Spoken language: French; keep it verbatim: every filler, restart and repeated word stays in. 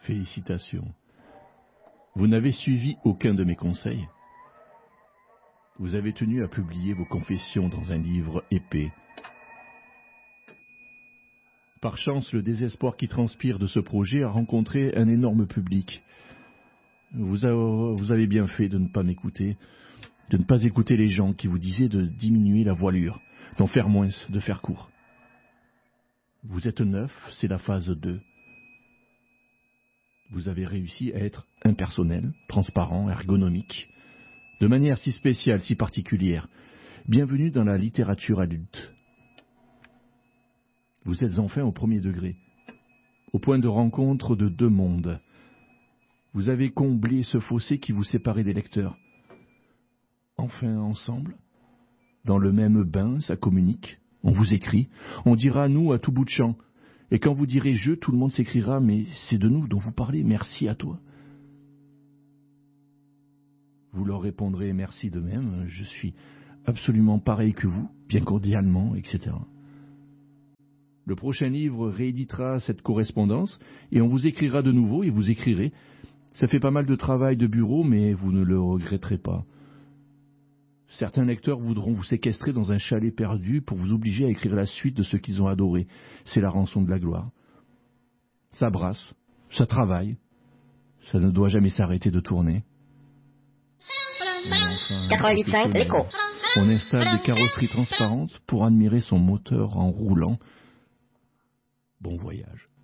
Félicitations. Vous n'avez suivi aucun de mes conseils. Vous avez tenu à publier vos confessions dans un livre épais. Par chance, le désespoir qui transpire de ce projet a rencontré un énorme public. Vous, a, vous avez bien fait de ne pas m'écouter, de ne pas écouter les gens qui vous disaient de diminuer la voilure, d'en faire moins, de faire court. Vous êtes neuf, c'est la phase deux. Vous avez réussi à être impersonnel, transparent, ergonomique, de manière si spéciale, si particulière. Bienvenue dans la littérature adulte. Vous êtes enfin au premier degré, au point de rencontre de deux mondes. Vous avez comblé ce fossé qui vous séparait des lecteurs. Enfin ensemble, dans le même bain, ça communique, on vous écrit, on dira nous à tout bout de champ. Et quand vous direz je, tout le monde s'écrira mais c'est de nous dont vous parlez, merci à toi. Vous leur répondrez merci de même, je suis absolument pareil que vous, bien cordialement, et cetera. Le prochain livre rééditera cette correspondance et on vous écrira de nouveau et vous écrirez. Ça fait pas mal de travail de bureau, mais vous ne le regretterez pas. Certains lecteurs voudront vous séquestrer dans un chalet perdu pour vous obliger à écrire la suite de ce qu'ils ont adoré. C'est la rançon de la gloire. Ça brasse, ça travaille, ça ne doit jamais s'arrêter de tourner. Enfin, quatre-vingt-huit virgule cinq, l'écho. On installe des carrosseries transparentes pour admirer son moteur en roulant. Bon voyage.